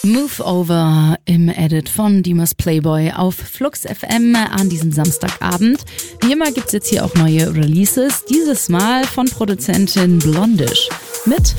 Move Over im Edit von Dimas Playboy auf Flux FM an diesem Samstagabend. Wie immer gibt's jetzt hier auch neue Releases, dieses Mal von Produzentin Blondish mit